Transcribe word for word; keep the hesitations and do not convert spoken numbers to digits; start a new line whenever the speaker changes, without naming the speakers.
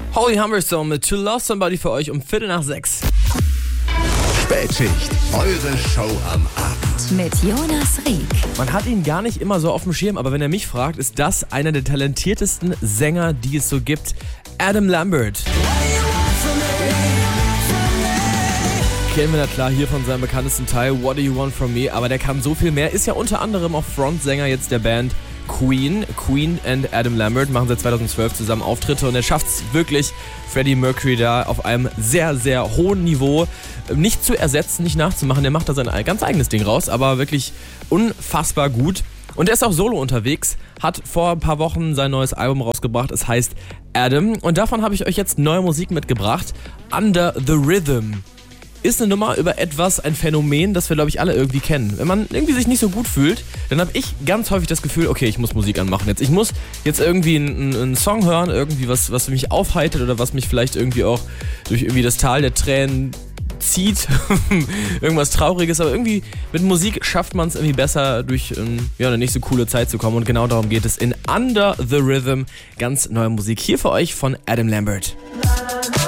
Holly Humberstone mit To Love Somebody für euch um Viertel nach sechs.
Spätschicht, eure Show am Abend.
Mit Jonas Rieck.
Man hat ihn gar nicht immer so auf dem Schirm, aber wenn er mich fragt, ist das einer der talentiertesten Sänger, die es so gibt. Adam Lambert. Kennen wir na klar hier von seinem bekanntesten Teil What Do You Want From Me, aber der kann so viel mehr, ist ja unter anderem auch Frontsänger jetzt der Band Queen. Queen and Adam Lambert machen seit zweitausendzwölf zusammen Auftritte und er schafft es wirklich, Freddie Mercury da auf einem sehr, sehr hohen Niveau nicht zu ersetzen, nicht nachzumachen. Der macht da sein ganz eigenes Ding raus, aber wirklich unfassbar gut. Und er ist auch solo unterwegs, hat vor ein paar Wochen sein neues Album rausgebracht, es heißt Adam. Und davon habe ich euch jetzt neue Musik mitgebracht, Under the Rhythm. Ist eine Nummer über etwas, ein Phänomen, das wir, glaube ich, alle irgendwie kennen. Wenn man irgendwie sich nicht so gut fühlt, dann habe ich ganz häufig das Gefühl, okay, ich muss Musik anmachen jetzt. Ich muss jetzt irgendwie einen, einen Song hören, irgendwie was, was mich aufheitert oder was mich vielleicht irgendwie auch durch irgendwie das Tal der Tränen zieht. Irgendwas Trauriges, aber irgendwie mit Musik schafft man es irgendwie besser, durch ähm, ja, eine nicht so coole Zeit zu kommen. Und genau darum geht es in Under the Rhythm. Ganz neue Musik hier für euch von Adam Lambert.